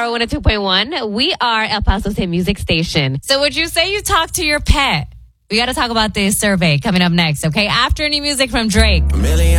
Power 102.1. We are El Paso's hit music station. So would you say you talk to your pet? We got to talk about this survey coming up next, okay? After any music from Drake.